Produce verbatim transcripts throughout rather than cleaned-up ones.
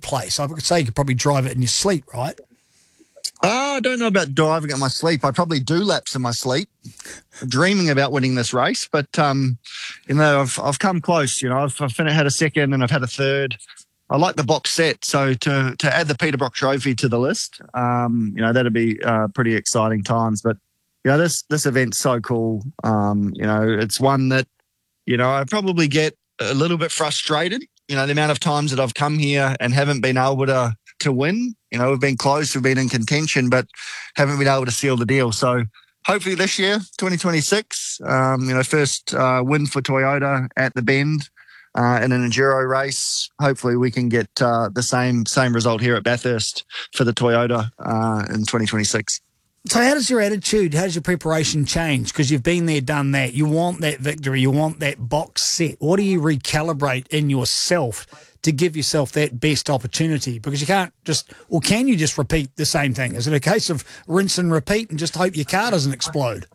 place? I could say you could probably drive it in your sleep, right? Uh, I don't know about driving in my sleep. I probably do laps in my sleep, dreaming about winning this race. But, um, you know, I've I've come close. You know, I've, I've had a second and I've had a third. I like the box set. So to to add the Peter Brock Trophy to the list, um, you know, that'd be uh, pretty exciting times. But, you know, this, this event's so cool. Um, you know, it's one that, you know, I probably get a little bit frustrated. You know, the amount of times that I've come here and haven't been able to to win. You know, we've been close, we've been in contention, but haven't been able to seal the deal. So hopefully this year, twenty twenty-six, um, you know, first uh, win for Toyota at the Bend uh, in an enduro race. Hopefully we can get uh, the same same result here at Bathurst for the Toyota uh, in twenty twenty-six. So how does your attitude, how does your preparation change? Because you've been there, done that. You want that victory. You want that box set. What do you recalibrate in yourself to give yourself that best opportunity? Because you can't just, or can you just repeat the same thing? Is it a case of rinse and repeat and just hope your car doesn't explode?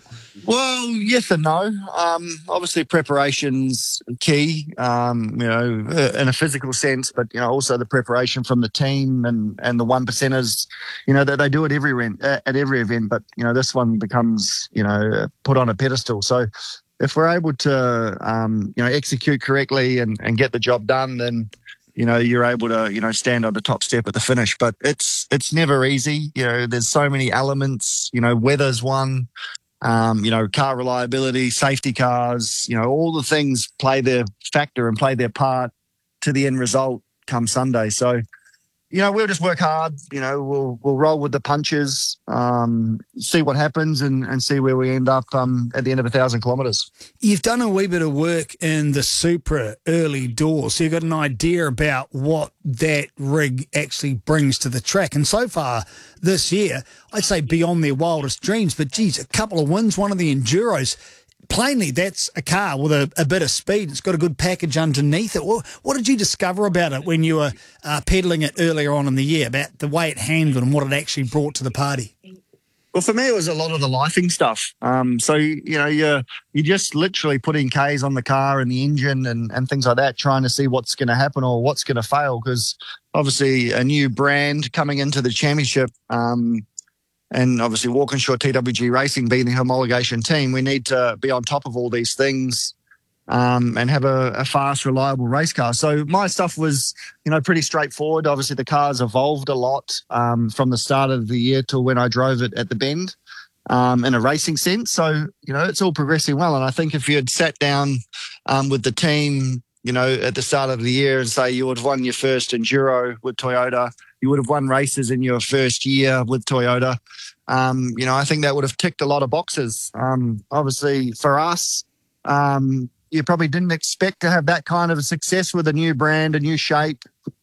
Well, yes and no. Um, obviously, preparation's key, um, you know, in a physical sense, but, you know, also the preparation from the team and, and the one percenters, you know, that they do at every event, at every event. But, you know, this one becomes, you know, put on a pedestal. So if we're able to, um, you know, execute correctly and, and get the job done, then, you know, you're able to, you know, stand on the top step at the finish. But it's it's never easy. You know, there's so many elements. You know, weather's one. Um, you know, car reliability, safety cars, you know, all the things play their factor and play their part to the end result come Sunday. So, you know, we'll just work hard. You know, we'll we'll roll with the punches, um, see what happens and, and see where we end up um, at the end of a thousand kilometres. You've done a wee bit of work in the Supra early doors, so you've got an idea about what that rig actually brings to the track. And so far this year, I'd say beyond their wildest dreams, but geez, a couple of wins, one of the Enduros. Plainly, that's a car with a, a bit of speed. It's got a good package underneath it. What, what did you discover about it when you were uh, peddling it earlier on in the year, about the way it handled and what it actually brought to the party? Well, for me, it was a lot of the lifing stuff. Um, so, you know, you're, you're just literally putting Ks on the car and the engine and, and things like that, trying to see what's going to happen or what's going to fail, because obviously a new brand coming into the championship, um, and obviously Walkinshaw T W G Racing being the homologation team, we need to be on top of all these things um, and have a, a fast, reliable race car. So my stuff was, you know, pretty straightforward. Obviously the car's evolved a lot um, from the start of the year till when I drove it at the Bend um, in a racing sense. So, you know, it's all progressing well. And I think if you had sat down um, with the team, you know, at the start of the year and say you would have won your first Enduro with Toyota, you would have won races in your first year with Toyota. Um, you know, I think that would have ticked a lot of boxes. Um, obviously, for us, um, you probably didn't expect to have that kind of a success with a new brand, a new shape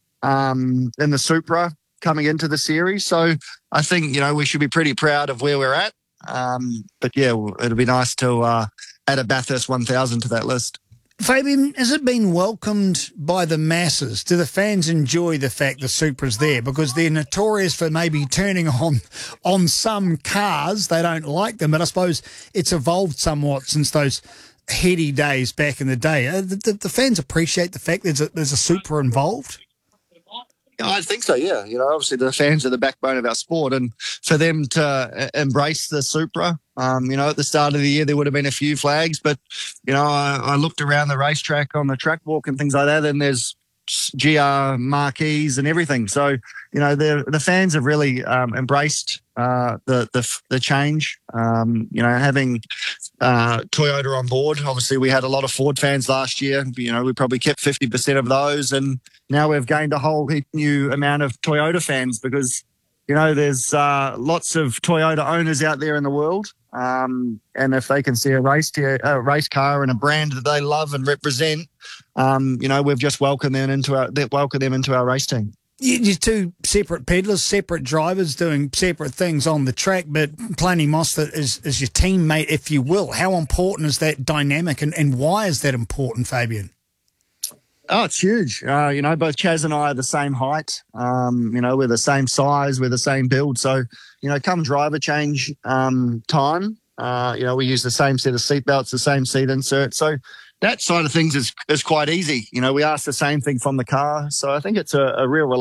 um, in the Supra coming into the series. So I think, you know, we should be pretty proud of where we're at. Um, but, yeah, it'll be nice to uh, add a Bathurst one thousand to that list. Fabian, has it been welcomed by the masses? Do the fans enjoy the fact the Supra's there? Because they're notorious for maybe turning on on some cars. They don't like them, but I suppose it's evolved somewhat since those heady days back in the day. Uh, the, the, the fans appreciate the fact there's a, there's a Supra involved? I think so, yeah. You know, obviously the fans are the backbone of our sport, and for them to embrace the Supra, um, you know, at the start of the year there would have been a few flags, but, you know, I, I looked around the racetrack on the track walk and things like that, and there's G R marquees and everything. So, you know, the the fans have really um, embraced uh, the, the the change. Um, you know, having uh, Toyota on board. Obviously, we had a lot of Ford fans last year. You know, we probably kept fifty percent of those, and now we've gained a whole heap new amount of Toyota fans because, you know, there's uh, lots of Toyota owners out there in the world. Um, and if they can see a race, to, a race car and a brand that they love and represent, um, you know, we've just welcomed them into our welcomed them into our race team. You're two separate peddlers, separate drivers doing separate things on the track, but Planey Mostert is, is your teammate, if you will. How important is that dynamic, and, and why is that important, Fabian? Oh, it's huge. Uh, you know, both Chaz and I are the same height. Um, you know, we're the same size, we're the same build. So, you know, come driver change um, time, uh, you know, we use the same set of seatbelts, the same seat insert. So that side of things is is quite easy. You know, we ask the same thing from the car. So I think it's a, a real